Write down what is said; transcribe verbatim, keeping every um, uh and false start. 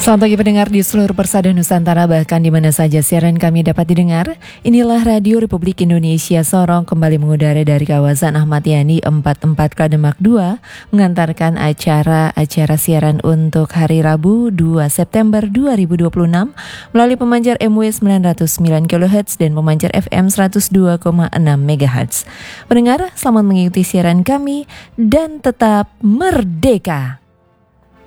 Selamat pagi pendengar di seluruh persada Nusantara, bahkan di mana saja siaran kami dapat didengar. Inilah Radio Republik Indonesia Sorong kembali mengudara dari kawasan Ahmad Yani empat puluh empat Kademak dua, mengantarkan acara-acara siaran untuk hari Rabu dua September dua ribu dua puluh enam melalui pemancar M W sembilan nol sembilan kilohertz dan pemancar F M seratus dua koma enam megahertz. Pendengar, selamat mengikuti siaran kami dan tetap merdeka.